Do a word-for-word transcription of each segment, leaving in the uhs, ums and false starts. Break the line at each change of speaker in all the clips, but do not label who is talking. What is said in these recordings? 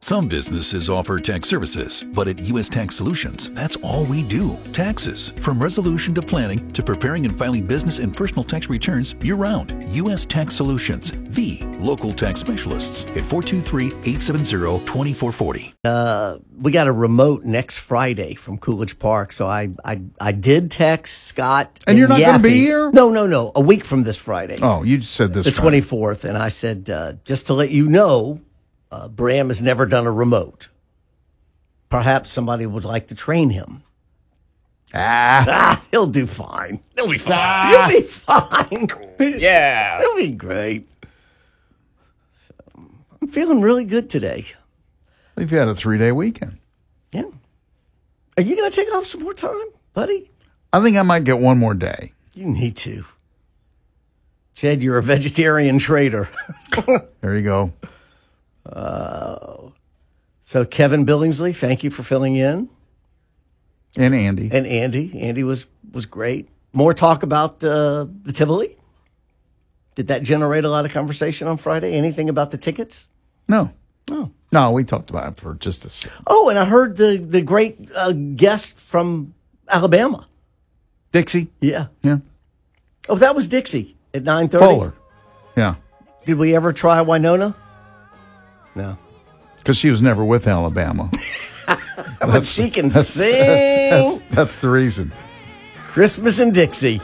Some businesses offer tax services, but at U S Tax Solutions, that's all we do. Taxes. From resolution to planning to preparing and filing business and personal tax returns year-round. U S Tax Solutions, the local tax specialists at four two three, eight seven zero, two four four zero.
Uh, we got a remote next Friday from Coolidge Park, so I I, I did text Scott.
And, and you're not going to be here?
No, no, no. A week from this Friday.
Oh, you said this
The
Friday.
twenty-fourth, and I said, uh, just to let you know, uh, Bram has never done a remote. Perhaps somebody would like to train him.
Ah.
ah he'll do fine. He'll be fine. Ah. He'll be fine.
Yeah.
He'll be great. So, I'm feeling really good today.
You've had a three-day weekend.
Yeah. Are you going to take off some more time, buddy?
I think I might get one more day.
You need to. Chad, you're a vegetarian trader.
There you go.
Uh, so Kevin Billingsley, thank you for filling in.
And Andy.
And Andy. Andy was, was great. More talk about uh, the Tivoli? Did that generate a lot of conversation on Friday? Anything about the tickets?
No.
Oh.
No, we talked about it for just a second.
Oh, and I heard the, the great uh, guest from Alabama.
Dixie?
Yeah.
Yeah.
Oh, that was Dixie at nine thirty?
Fuller. Yeah.
Did we ever try Winona? No.
Because she was never with Alabama.
But she can
that's,
sing.
That's, that's the reason.
Christmas in Dixie.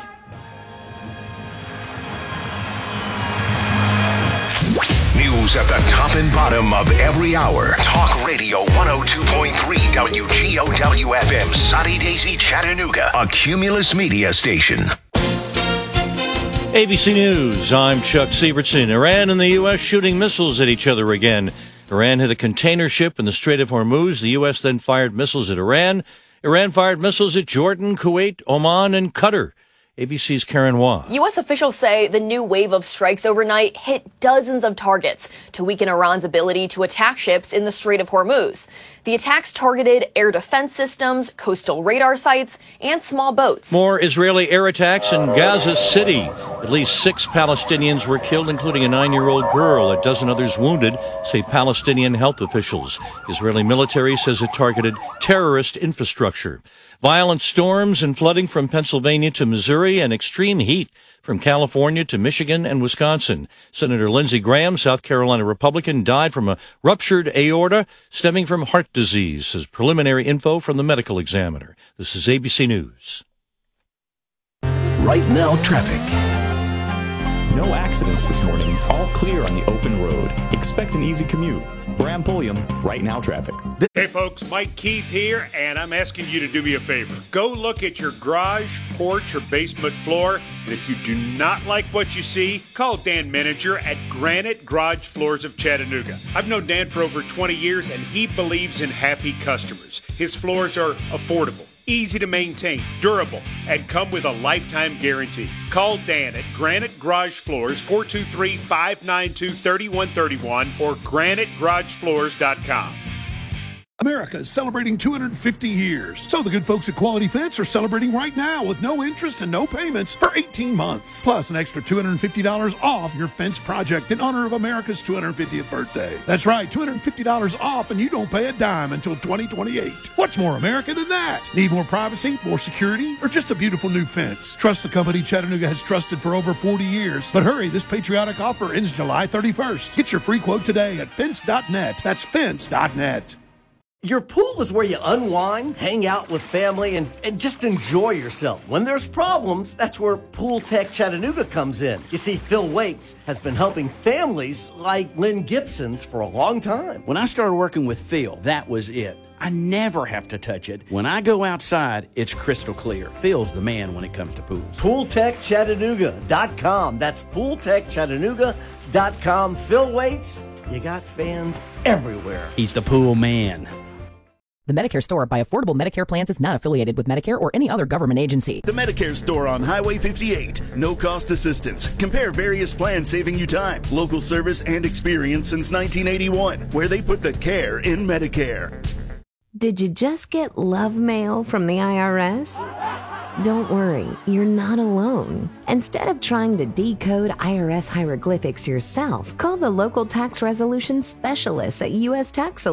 News at the top and bottom of every hour. Talk Radio one oh two point three W G O W F M, Sunny Daisy, Chattanooga, a Cumulus Media station.
A B C News, I'm Chuck Sievertson. Iran and the U S shooting missiles at each other again. Iran hit a container ship in the Strait of Hormuz. The U S then fired missiles at Iran. Iran fired missiles at Jordan, Kuwait, Oman, and Qatar. A B C's Karen Waugh.
U S officials say the new wave of strikes overnight hit dozens of targets to weaken Iran's ability to attack ships in the Strait of Hormuz. The attacks targeted air defense systems, coastal radar sites, and small boats.
More Israeli air attacks in Gaza City. At least six Palestinians were killed, including a nine-year-old girl. A dozen others wounded, say Palestinian health officials. Israeli military says it targeted terrorist infrastructure. Violent storms and flooding from Pennsylvania to Missouri and extreme heat from California to Michigan and Wisconsin. Senator Lindsey Graham, South Carolina Republican, died from a ruptured aorta stemming from heart disease, says preliminary info from the medical examiner. This is A B C News.
Right now, traffic.
No accidents this morning. All clear on the open road. Expect an easy commute. Bram Pulliam, Right Now Traffic.
Hey folks, Mike Keith here, and I'm asking you to do me a favor. Go look at your garage, porch, or basement floor, and if you do not like what you see, call Dan Menninger at Granite Garage Floors of Chattanooga. I've known Dan for over twenty years, and he believes in happy customers. His floors are affordable, easy to maintain, durable, and come with a lifetime guarantee. Call Dan at Granite Garage Floors, four two three, five nine two, three one three one or granite garage floors dot com.
America is celebrating two hundred fifty years. So the good folks at Quality Fence are celebrating right now with no interest and no payments for eighteen months. Plus an extra two hundred fifty dollars off your fence project in honor of America's two hundred fiftieth birthday. That's right, two hundred fifty dollars off and you don't pay a dime until twenty twenty-eight. What's more America than that? Need more privacy, more security, or just a beautiful new fence? Trust the company Chattanooga has trusted for over forty years. But hurry, this patriotic offer ends July thirty-first. Get your free quote today at fence dot net. That's fence dot net.
Your pool is where you unwind, hang out with family, and, and just enjoy yourself. When there's problems, that's where Pool Tech Chattanooga comes in. You see, Phil Wakes has been helping families like Lynn Gibson's for a long time.
When I started working with Phil, that was it. I never have to touch it. When I go outside, it's crystal clear. Phil's the man when it comes to pools.
pool tech chattanooga dot com. That's pool tech chattanooga dot com. Phil Wakes, you got fans everywhere.
He's the pool man.
The Medicare Store by Affordable Medicare Plans is not affiliated with Medicare or any other government agency.
The Medicare Store on Highway fifty-eight. No cost assistance. Compare various plans saving you time, local service, and experience since nineteen eighty-one, where they put the care in Medicare.
Did you just get love mail from the I R S? Don't worry, you're not alone. Instead of trying to decode I R S hieroglyphics yourself, call the local tax resolution specialists at U S Tax Solutions.